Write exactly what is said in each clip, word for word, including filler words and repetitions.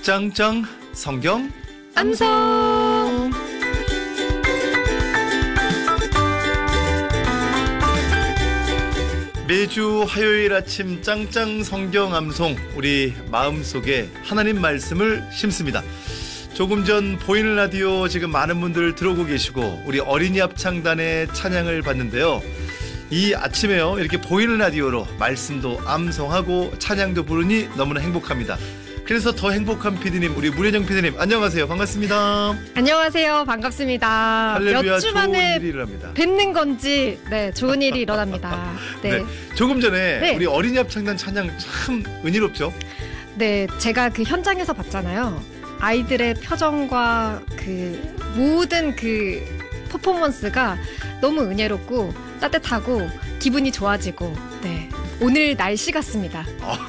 짱짱 성경 암송. 매주 화요일 아침 짱짱 성경 암송, 우리 마음속에 하나님 말씀을 심습니다. 조금 전 보이는 라디오 지금 많은 분들 들어오고 계시고 우리 어린이 합창단의 찬양을 봤는데요. 이 아침에요, 이렇게 보이는 라디오로 말씀도 암송하고 찬양도 부르니 너무나 행복합니다. 그래서 더 행복한 피디님, 우리 문혜정 피디님, 안녕하세요. 반갑습니다. 안녕하세요. 반갑습니다. 할렐루야, 몇 주 만에 좋은 일이 일어납니다. 뵙는 건지 네, 좋은 일이 일어납니다. 네. 네, 조금 전에 네. 우리 어린이 합창단 찬양 참 은혜롭죠? 네, 제가 그 현장에서 봤잖아요. 아이들의 표정과 그 모든 그 퍼포먼스가 너무 은혜롭고 따뜻하고 기분이 좋아지고, 네, 오늘 날씨 같습니다.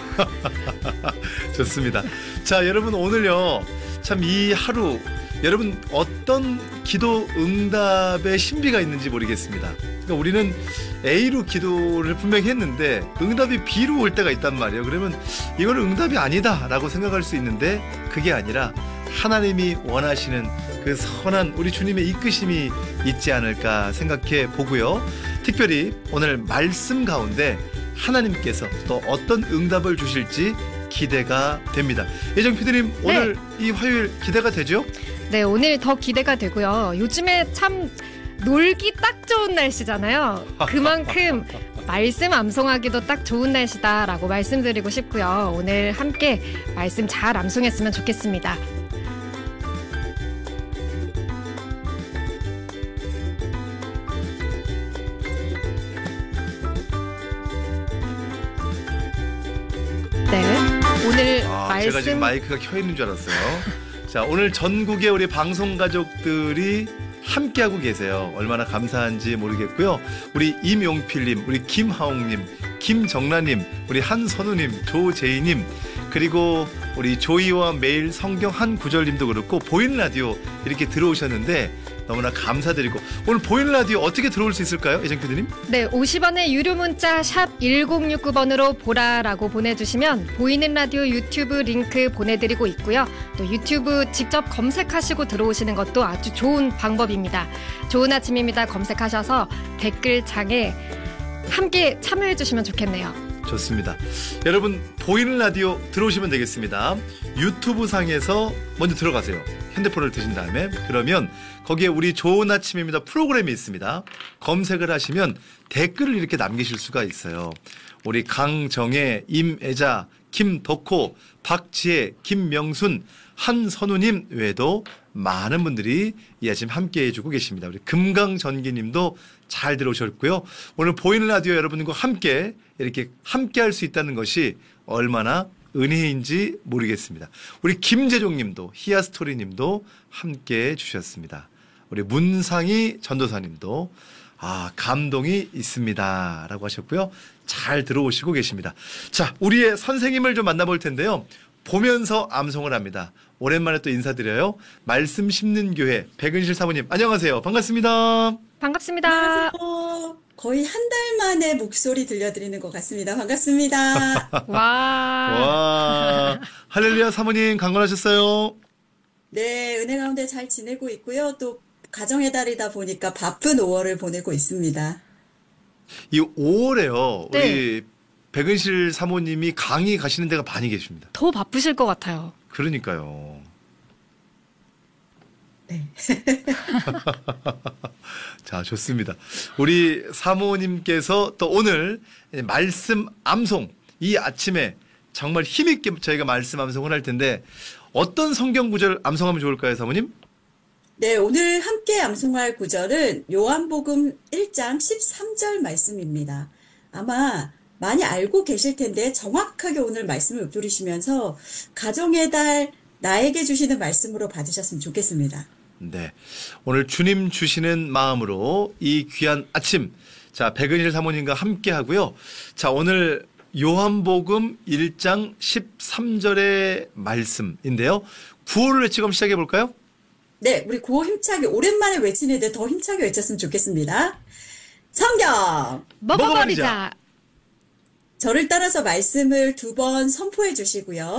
좋습니다. 자, 여러분, 오늘요, 참 이 하루 여러분 어떤 기도 응답의 신비가 있는지 모르겠습니다. 그러니까 우리는 A로 기도를 분명히 했는데 응답이 B로 올 때가 있단 말이에요. 그러면 이거는 응답이 아니다 라고 생각할 수 있는데, 그게 아니라 하나님이 원하시는 그 선한 우리 주님의 이끄심이 있지 않을까 생각해 보고요. 특별히 오늘 말씀 가운데 하나님께서 또 어떤 응답을 주실지 기대가 됩니다. 예정 피디님, 오늘 네. 이 화요일 기대가 되죠? 네, 오늘 더 기대가 되고요. 요즘에 참 놀기 딱 좋은 날씨잖아요. 그만큼 말씀 암송하기도 딱 좋은 날씨다라고 말씀드리고 싶고요. 오늘 함께 말씀 잘 암송했으면 좋겠습니다. 네, 오늘 아, 말씀 제가 지금 마이크가 켜 있는 줄 알았어요. 자, 오늘 전국의 우리 방송 가족들이 함께하고 계세요. 얼마나 감사한지 모르겠고요. 우리 임용필님, 우리 김하옥님, 김정란님, 우리 한선우님, 조재희님, 그리고 우리 조이와 매일 성경 한 구절님도 그렇고 보이는 라디오 이렇게 들어오셨는데 너무나 감사드리고, 오늘 보이는 라디오 어떻게 들어올 수 있을까요, 예정 피디님? 네, 오십 원의 유료 문자 샵 일공육구 번으로 보라라고 보내주시면 보이는 라디오 유튜브 링크 보내드리고 있고요. 또 유튜브 직접 검색하시고 들어오시는 것도 아주 좋은 방법입니다. 좋은 아침입니다 검색하셔서 댓글창에 함께 참여해 주시면 좋겠네요. 좋습니다. 여러분, 보이는 라디오 들어오시면 되겠습니다. 유튜브 상에서 먼저 들어가세요. 핸드폰을 드신 다음에. 그러면 거기에 우리 좋은 아침입니다 프로그램이 있습니다. 검색을 하시면 댓글을 이렇게 남기실 수가 있어요. 우리 강정혜, 임애자, 김덕호, 박지혜, 김명순, 한선우님 외에도 많은 분들이 이 아침 함께 해주고 계십니다. 우리 금강전기님도 잘 들어오셨고요. 오늘 보이는 라디오 여러분과 함께 이렇게 함께 할 수 있다는 것이 얼마나 은혜인지 모르겠습니다. 우리 김재종님도, 히아스토리님도 함께 해주셨습니다. 우리 문상희 전도사님도 아, 감동이 있습니다 라고 하셨고요. 잘 들어오시고 계십니다. 자, 우리의 선생님을 좀 만나볼 텐데요. 보면서 암송을 합니다. 오랜만에 또 인사드려요. 말씀 심는 교회 백은실 사모님, 안녕하세요. 반갑습니다. 반갑습니다. 안녕하세요. 거의 한 달 만에 목소리 들려드리는 것 같습니다. 반갑습니다. 와. 와. 할렐루야 사모님, 강건하셨어요? 네, 은혜 가운데 잘 지내고 있고요. 또 가정의 달이다 보니까 바쁜 오월을 보내고 있습니다. 이 오월에요. 네. 우리 백은실 사모님이 강의 가시는 데가 많이 계십니다. 더 바쁘실 것 같아요. 그러니까요. 네. 자, 좋습니다. 우리 사모님께서 또 오늘 말씀 암송, 이 아침에 정말 힘있게 저희가 말씀 암송을 할 텐데 어떤 성경 구절 암송하면 좋을까요, 사모님? 네, 오늘 함께 암송할 구절은 요한복음 일 장 십삼 절 말씀입니다. 아마 많이 알고 계실 텐데 정확하게 오늘 말씀을 읊조리시면서 가정의 달 나에게 주시는 말씀으로 받으셨으면 좋겠습니다. 네, 오늘 주님 주시는 마음으로 이 귀한 아침, 자, 백은실 사모님과 함께 하고요. 자, 오늘 요한복음 일 장 십삼 절의 말씀인데요. 구호를 외치고 한번 시작해 볼까요? 네, 우리 구호 힘차게, 오랜만에 외치는데 더 힘차게 외쳤으면 좋겠습니다. 성경! 먹어버리자. 저를 따라서 말씀을 두 번 선포해 주시고요.